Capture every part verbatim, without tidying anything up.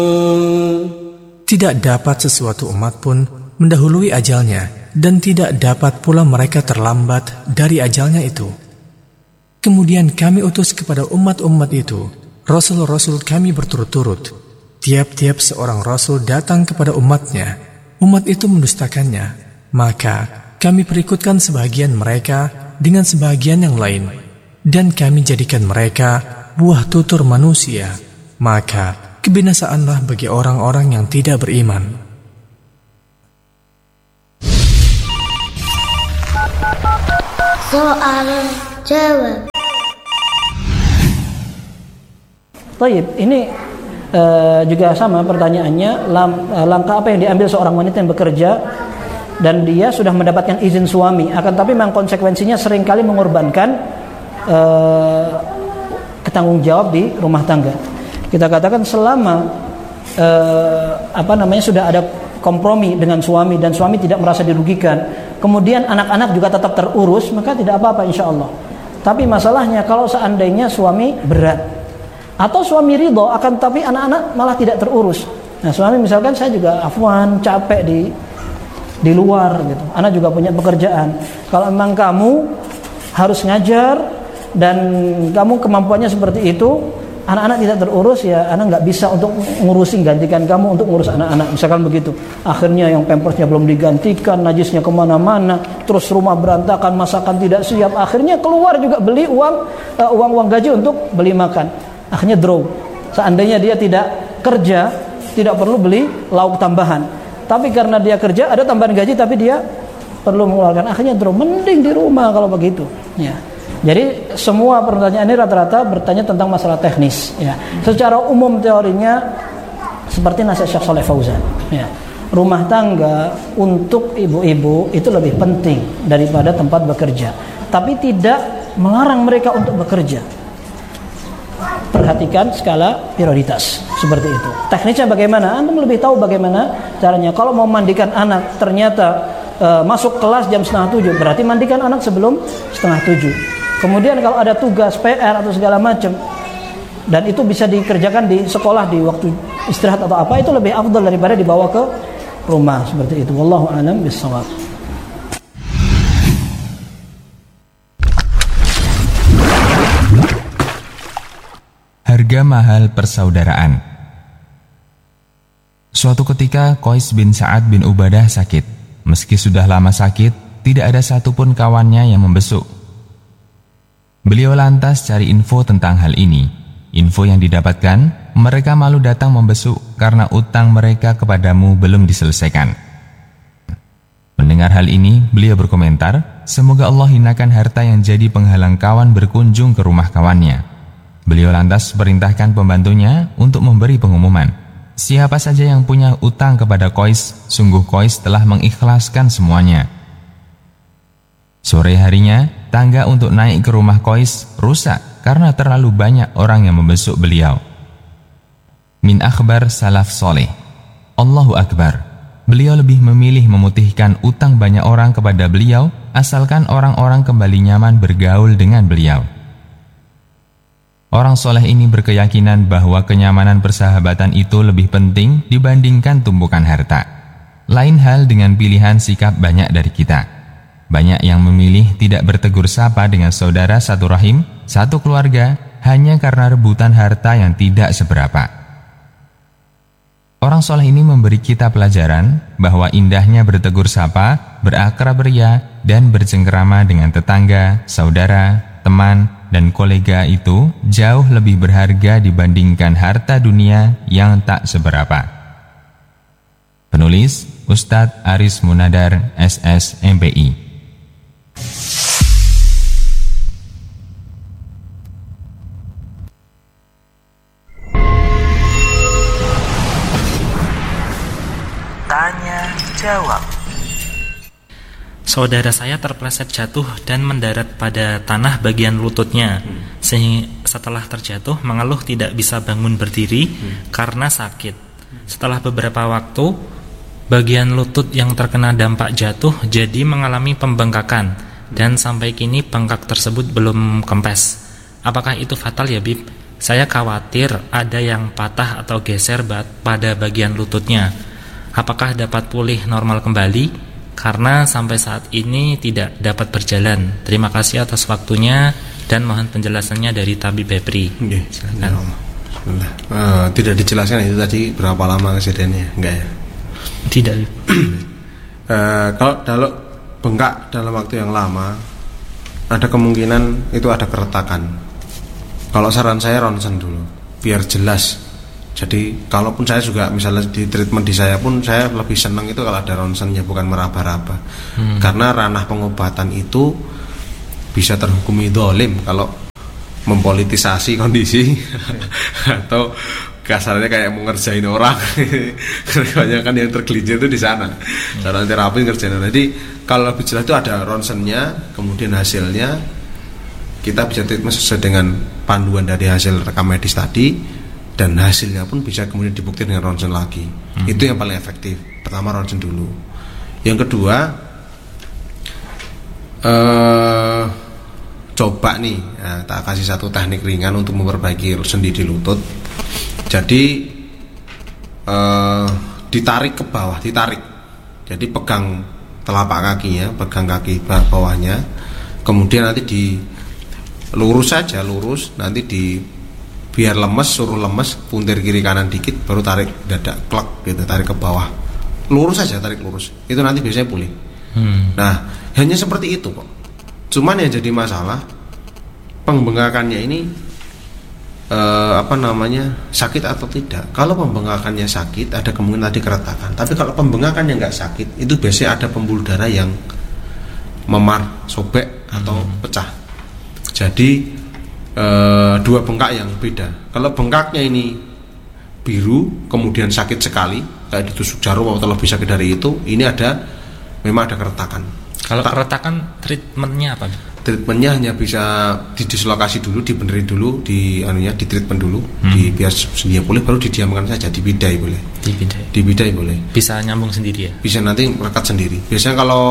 Tidak dapat sesuatu umat pun mendahului ajalnya, dan tidak dapat pula mereka terlambat dari ajalnya itu. Kemudian kami utus kepada umat-umat itu Rasul-Rasul kami berturut-turut. Tiap-tiap seorang Rasul datang kepada umatnya, umat itu mendustakannya, maka kami perikutkan sebagian mereka dengan sebagian yang lain, dan kami jadikan mereka buah tutur manusia. Maka kebinasaanlah bagi orang-orang yang tidak beriman. Soal jawab. Taib, ini uh, juga sama pertanyaannya. Lam, uh, langkah apa yang diambil seorang wanita yang bekerja dan dia sudah mendapatkan izin suami, akan tapi memang konsekuensinya seringkali mengorbankan uh, ketanggung jawab di rumah tangga. Kita katakan selama uh, apa namanya sudah ada kompromi dengan suami dan suami tidak merasa dirugikan, kemudian anak-anak juga tetap terurus, maka tidak apa-apa insya Allah. Tapi masalahnya kalau seandainya suami berat atau suami ridho akan tapi anak-anak malah tidak terurus. Nah, suami misalkan saya juga afwan, capek di di luar gitu. Anak juga punya pekerjaan. Kalau memang kamu harus ngajar dan kamu kemampuannya seperti itu, anak-anak tidak terurus, ya anak nggak bisa untuk ngurusin, gantikan kamu untuk ngurus anak-anak, misalkan begitu. Akhirnya yang pampersnya belum digantikan, najisnya kemana-mana, terus rumah berantakan, masakan tidak siap, akhirnya keluar juga beli uang uh, uang-uang gaji untuk beli makan, akhirnya draw. Seandainya dia tidak kerja, tidak perlu beli lauk tambahan, tapi karena dia kerja ada tambahan gaji, tapi dia perlu mengeluarkan, akhirnya draw. Mending di rumah kalau begitu, ya. Jadi semua pertanyaan ini rata-rata bertanya tentang masalah teknis, ya. Secara umum teorinya seperti nasihat Syekh Shalih Fauzan, ya. Rumah tangga untuk ibu-ibu itu lebih penting daripada tempat bekerja, tapi tidak melarang mereka untuk bekerja. Perhatikan skala prioritas seperti itu. Teknisnya bagaimana? Anda lebih tahu bagaimana caranya. Kalau mau mandikan anak ternyata e, masuk kelas jam setengah tujuh, berarti mandikan anak sebelum setengah tujuh. Kemudian kalau ada tugas P R atau segala macam dan itu bisa dikerjakan di sekolah di waktu istirahat atau apa, itu lebih afdal daripada dibawa ke rumah seperti itu. Wallahu a'lam bishawab. Harga mahal persaudaraan. Suatu ketika Qais bin Sa'ad bin Ubadah sakit. Meski sudah lama sakit, tidak ada satupun kawannya yang membesuk. Beliau lantas cari info tentang hal ini. Info yang didapatkan, mereka malu datang membesuk karena utang mereka kepadamu belum diselesaikan. Mendengar hal ini, beliau berkomentar, semoga Allah hinakan harta yang jadi penghalang kawan berkunjung ke rumah kawannya. Beliau lantas perintahkan pembantunya untuk memberi pengumuman. Siapa saja yang punya utang kepada Qais, sungguh Qais telah mengikhlaskan semuanya. Sore harinya, tangga untuk naik ke rumah Qais rusak karena terlalu banyak orang yang membesuk beliau. Min akhbar salaf soleh. Allahu Akbar. Beliau lebih memilih memutihkan utang banyak orang kepada beliau, asalkan orang-orang kembali nyaman bergaul dengan beliau. Orang soleh ini berkeyakinan bahwa kenyamanan persahabatan itu lebih penting dibandingkan tumpukan harta. Lain hal dengan pilihan sikap banyak dari kita. Banyak yang memilih tidak bertegur sapa dengan saudara satu rahim, satu keluarga, hanya karena rebutan harta yang tidak seberapa. Orang soleh ini memberi kita pelajaran bahwa indahnya bertegur sapa, berakrab ria, dan bercengkerama dengan tetangga, saudara, teman, dan kolega itu jauh lebih berharga dibandingkan harta dunia yang tak seberapa. Penulis Ustadz Aris Munadar, S S M P I. Tanya jawab. Saudara saya terpleset jatuh dan mendarat pada tanah bagian lututnya. Sehingga setelah terjatuh mengeluh tidak bisa bangun berdiri karena sakit. Setelah beberapa waktu, bagian lutut yang terkena dampak jatuh jadi mengalami pembengkakan dan sampai kini bengkak tersebut belum kempes. Apakah itu fatal ya Bib? Saya khawatir ada yang patah atau geser pada bagian lututnya. Apakah dapat pulih normal kembali? Karena sampai saat ini tidak dapat berjalan. Terima kasih atas waktunya dan mohon penjelasannya dari Tabib Bepri. Okay. Silakan. Uh, tidak dijelaskan itu tadi berapa lama kejadiannya, enggak ya? Tidak. uh, kalau kalau bengkak dalam waktu yang lama, ada kemungkinan itu ada keretakan. Kalau saran saya ronsen dulu, biar jelas. Jadi kalaupun saya juga misalnya di treatment di saya pun saya lebih senang itu kalau ada ronsennya, bukan meraba-raba. Hmm. Karena ranah pengobatan itu bisa terhukumi dolim kalau mempolitisasi kondisi atau kasarnya kayak mau ngerjain orang. Karena kan yang tergelincir itu di sana. Saran terapi ngerjain orang. Jadi kalau lebih jelas itu ada ronsennya, kemudian hasilnya kita bisa treatment sesuai dengan panduan dari hasil rekam medis tadi, dan hasilnya pun bisa kemudian dibuktikan dengan ronsen lagi. Hmm. Itu yang paling efektif. Pertama ronsen dulu. Yang kedua, eh coba nih, nah, tak kasih satu teknik ringan untuk memperbaiki sendi di lutut. Jadi eh, ditarik ke bawah, ditarik. Jadi pegang telapak kakinya, pegang kaki bawahnya, kemudian nanti di lurus saja, lurus. Nanti di biar lemes, suruh lemes, puntir kiri kanan dikit, baru tarik dada, klek gitu, tarik ke bawah. Lurus saja, tarik lurus. Itu nanti biasanya pulih. Hmm. Nah, hanya seperti itu kok. Cuman yang jadi masalah pembengkakannya ini eh, apa namanya sakit atau tidak. Kalau pembengkakannya sakit, ada kemungkinan tadi keretakan. Tapi kalau pembengkakannya nggak sakit, itu biasanya ada pembuluh darah yang memar, sobek atau hmm. pecah. Jadi eh, dua bengkak yang beda. Kalau bengkaknya ini biru, kemudian sakit sekali, kayak ditusuk jarum atau lebih sakit dari itu, ini ada memang ada keretakan. Kalau keretakan treatmentnya apa? Treatmentnya hanya bisa didislokasi dulu, dibenerin dulu, di anunya, di treatment dulu, hmm. di biar sendinya pulih, baru didiamkan saja, dibidai boleh. Dibidai. Dibidai boleh. Bisa nyambung sendiri ya? Bisa, nanti merekat sendiri. Biasanya kalau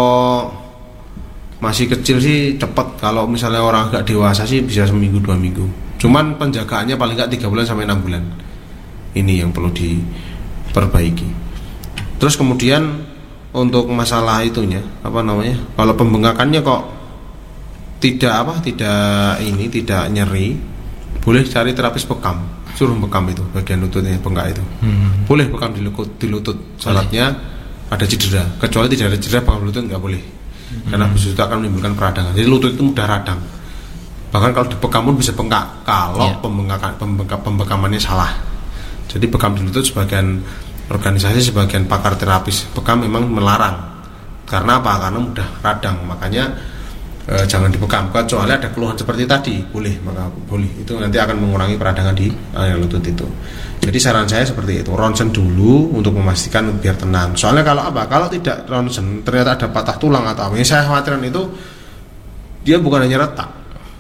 masih kecil sih cepat, kalau misalnya orang agak dewasa sih bisa seminggu dua minggu. Cuman penjagaannya paling nggak tiga bulan sampai enam bulan. Ini yang perlu diperbaiki. Terus kemudian untuk masalah itunya apa namanya, kalau pembengkakannya kok tidak apa tidak ini tidak nyeri, boleh cari terapis bekam, suruh bekam itu bagian lututnya bengkak itu. hmm. Boleh bekam di lutut, di lutut syaratnya ada cedera, kecuali tidak ada cedera bekam lutut nggak boleh. hmm. Karena itu akan menimbulkan peradangan, jadi lutut itu mudah radang. Bahkan kalau dibekam pun bisa bengkak kalau yeah. pembengkakan pembengkak, pembekamannya salah. Jadi bekam di lutut sebagian organisasi, sebagian pakar terapis bekam memang melarang. Karena apa? Karena mudah radang, makanya e, jangan dibekam. Kecuali ada keluhan seperti tadi, boleh, maka boleh. Itu nanti akan mengurangi peradangan di area lutut itu. Jadi saran saya seperti itu, ronsen dulu untuk memastikan biar tenang. Soalnya kalau apa? Kalau tidak ronsen, ternyata ada patah tulang atau apa, yang saya khawatirkan itu dia bukan hanya retak,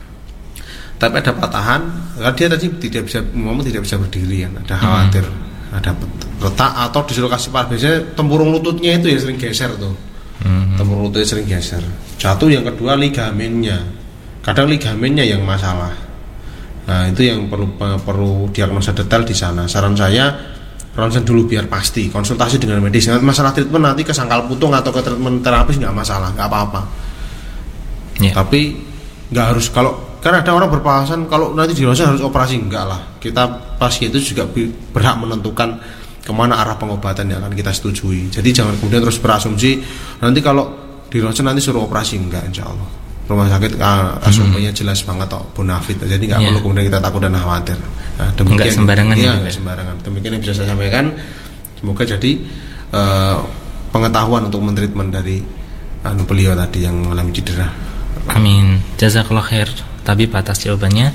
tapi ada patahan. Karena dia tadi tidak bisa ngomong, tidak bisa berdiri, kan? Ada khawatir. Hmm. Ada retak atau dislokasi parah. Biasanya tempurung lututnya itu yang sering geser tuh. hmm. Tempurung lututnya sering geser. Satu, yang kedua ligamennya. Kadang ligamennya yang masalah. Nah itu yang perlu perlu diagnosa detail di sana. Saran saya ronsen dulu biar pasti. Konsultasi dengan medis. Nanti masalah treatment nanti ke sangkal putung atau ke treatment terapis nggak masalah, nggak apa-apa. yeah. Tapi nggak harus, kalau kan ada orang berpahasan kalau nanti di ronsen harus operasi. Enggak lah, kita pasien itu juga berhak menentukan kemana arah pengobatan yang akan kita setujui. Jadi jangan kemudian terus berasumsi nanti kalau di ronsen nanti suruh operasi. Enggak, insya Allah rumah sakit asumsinya jelas banget atau bonafit, jadi nggak yeah. perlu kemudian kita takut dan khawatir. Nah, demikian, enggak sembarangan ya, enggak sembarangan. Demikian yang bisa saya sampaikan. Semoga jadi uh, pengetahuan untuk mentreatment dari anu beliau tadi yang mengalami cedera. Amin. Jazakallah khair Tabib atas jawabannya.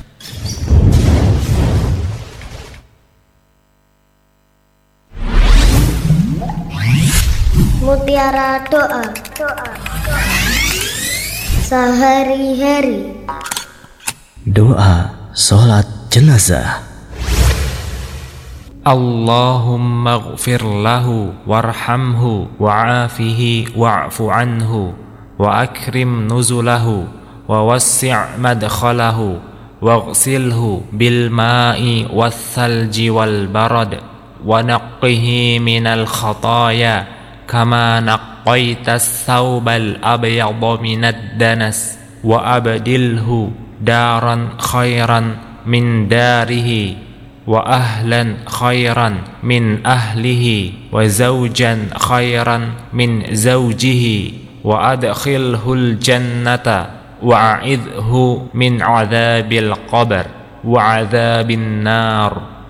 Mutiara doa. Doa. Sehari-hari. Doa sholat jenazah. Allahumma ighfir lahu warhamhu wa'afihi wa'fu anhu wa akrim nuzulahu wa wassi' madkhalahu waghsilhu bil ma'i wath-thalji wal barad wa naqqihi minal khataaya kama naqqaitas thawbal abyadha minad danas wa abdilhu daran khairan min darihi wa ahlan khairan min ahlihi wa zawjan khairan min zawjihi wa adkhilhul jannata wa a'idhu min adzabil qabr wa adzabin nar.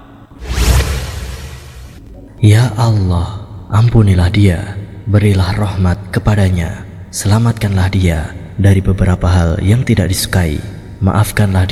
Ya Allah, ampunilah dia, berilah rahmat kepadanya, selamatkanlah dia dari beberapa hal yang tidak disukai, maafkanlah dia